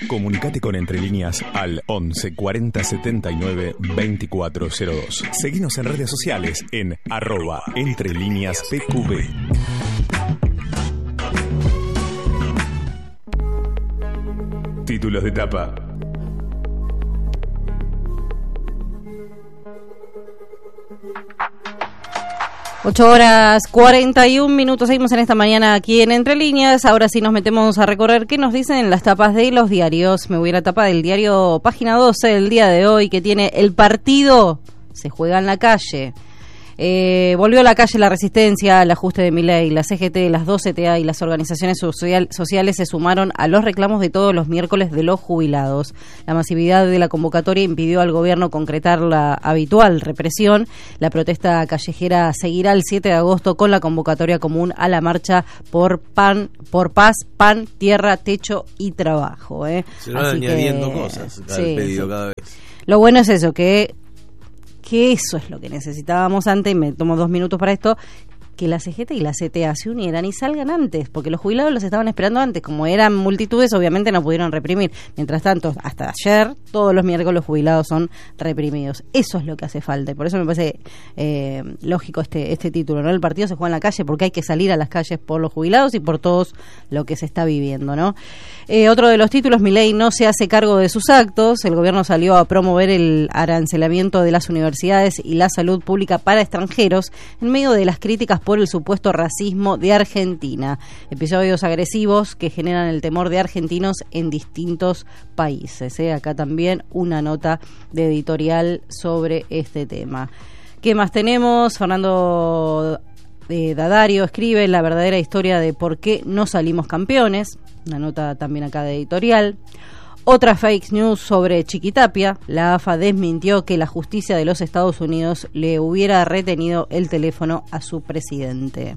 Comunicate con Entre Líneas al 11 40 79 2402. Seguinos en redes sociales en @entrelineaspqb. Títulos de tapa. Ocho horas 41 minutos. Seguimos en esta mañana aquí en Entre Líneas. Ahora sí nos metemos a recorrer qué nos dicen las tapas de los diarios. Me voy a la tapa del diario Página 12 del día de hoy, que tiene: el partido se juega en la calle. Volvió a la calle la resistencia al ajuste de Milei. La CGT, las 2 CTA y las organizaciones sociales se sumaron a los reclamos de todos los miércoles de los jubilados. La masividad de la convocatoria impidió al gobierno concretar la habitual represión. La protesta callejera seguirá el 7 de agosto con la convocatoria común a la marcha por paz, pan, tierra, techo y trabajo. Se van añadiendo cosas al pedido cada vez. Lo bueno es eso, que eso es lo que necesitábamos antes, y me tomo 2 minutos para esto, que la CGT y la CTA se unieran y salgan antes, porque los jubilados los estaban esperando antes. Como eran multitudes, obviamente no pudieron reprimir. Mientras tanto, hasta ayer, todos los miércoles los jubilados son reprimidos. Eso es lo que hace falta, y por eso me parece lógico este título, ¿no? El partido se juega en la calle porque hay que salir a las calles por los jubilados y por todos lo que se está viviendo, ¿no? Otro de los títulos: Milei no se hace cargo de sus actos. El gobierno salió a promover el arancelamiento de las universidades y la salud pública para extranjeros en medio de las críticas por el supuesto racismo de Argentina. Episodios agresivos que generan el temor de argentinos en distintos países. Acá también una nota de editorial sobre este tema. ¿Qué más tenemos? Fernando Dadario escribe: la verdadera historia de por qué no salimos campeones. Una nota también acá de editorial. Otra fake news sobre Chiquitapia. La AFA desmintió que la justicia de los Estados Unidos le hubiera retenido el teléfono a su presidente.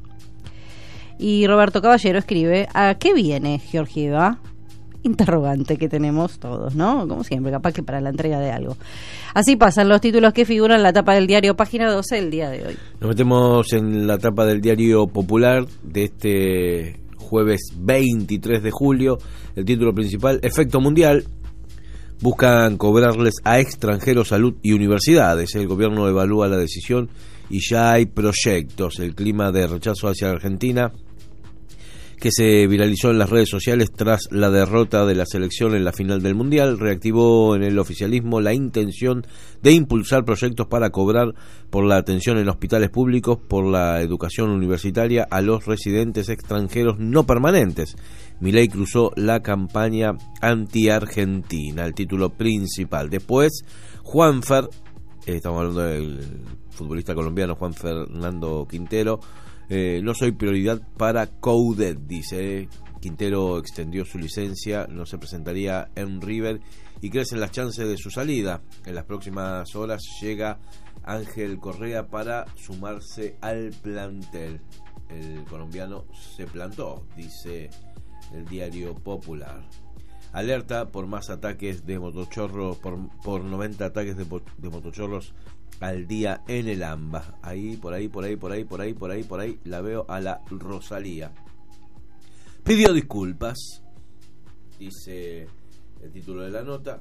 Y Roberto Caballero escribe: ¿a qué viene Georgieva? Interrogante que tenemos todos, ¿no? Como siempre, capaz que para la entrega de algo. Así pasan los títulos que figuran en la tapa del diario Página 12 el día de hoy. Nos metemos en la tapa del diario Popular de este jueves 23 de julio. El título principal: efecto mundial. Buscan cobrarles a extranjeros salud y universidades. El gobierno evalúa la decisión y ya hay proyectos. El clima de rechazo hacia Argentina, que se viralizó en las redes sociales tras la derrota de la selección en la final del Mundial, reactivó en el oficialismo la intención de impulsar proyectos para cobrar por la atención en hospitales públicos, por la educación universitaria a los residentes extranjeros no permanentes. Milei cruzó la campaña anti-argentina, el título principal. Después, Juanfer, estamos hablando del futbolista colombiano Juan Fernando Quintero. No soy prioridad para Coudet, dice. Quintero extendió su licencia, no se presentaría en River y crecen las chances de su salida. En las próximas horas llega Ángel Correa para sumarse al plantel. El colombiano se plantó, dice el diario Popular. Alerta por más ataques de motochorros, por 90 ataques de motochorros al día en el AMBA. Ahí, por ahí la veo a la Rosalía. Pidió disculpas, dice el título de la nota.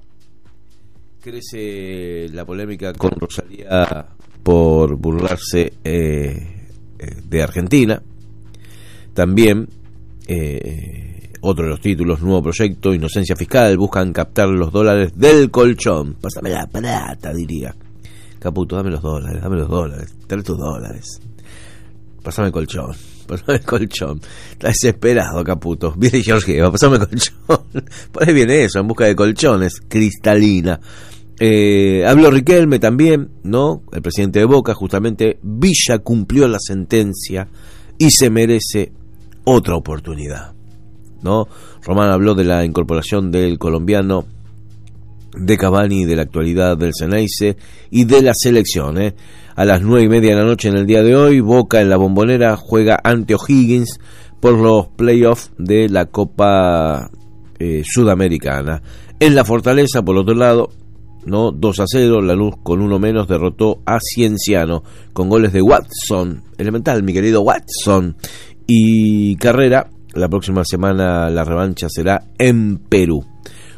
Crece la polémica con Rosalía por burlarse de Argentina. También otro de los títulos: nuevo proyecto, inocencia fiscal, buscan captar los dólares del colchón. Pásame la plata, diría Caputo, dame los dólares, trae tus dólares. Pásame el colchón. Está desesperado, Caputo. Viene Georgieva, pásame el colchón. Por ahí viene eso, en busca de colchones. Cristalina. Habló Riquelme también, ¿no? El presidente de Boca, justamente. Villa cumplió la sentencia y se merece otra oportunidad, ¿no? Román habló de la incorporación del colombiano, de Cavani, de la actualidad del Ceneice y de la selección. A las 9:30 de la noche en el día de hoy, Boca en la Bombonera juega ante O'Higgins por los playoffs de la Copa Sudamericana. En la Fortaleza, por otro lado, ¿no? 2-0, Lanús con uno menos derrotó a Cienciano con goles de Watson, elemental, mi querido Watson, y Carrera. La próxima semana la revancha será en Perú.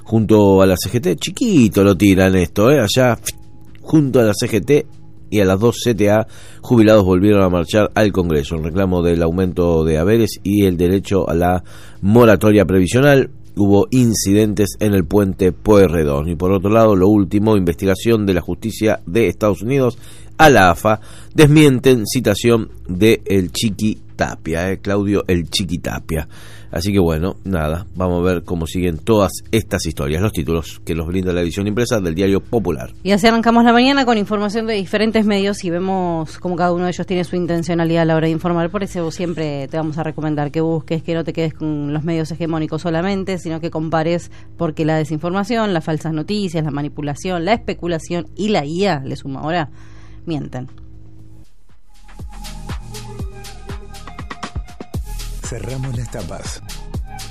junto a la CGT. Chiquito lo tiran esto, allá junto a la CGT y a las 2 CTA, jubilados volvieron a marchar al Congreso en reclamo del aumento de haberes y el derecho a la moratoria previsional. Hubo incidentes en el puente Pueyrredón. Y por otro lado, lo último, investigación de la justicia de Estados Unidos a la AFA, desmienten citación de el Chiqui Tapia, Claudio el Chiqui Tapia. Así que bueno, nada, vamos a ver cómo siguen todas estas historias, los títulos que nos brinda la edición impresa del Diario Popular. Y así arrancamos la mañana con información de diferentes medios y vemos cómo cada uno de ellos tiene su intencionalidad a la hora de informar. Por eso siempre te vamos a recomendar que busques, que no te quedes con los medios hegemónicos solamente, sino que compares, porque la desinformación, las falsas noticias, la manipulación, la especulación y la IA, le suma ahora, mienten. Cerramos las tapas.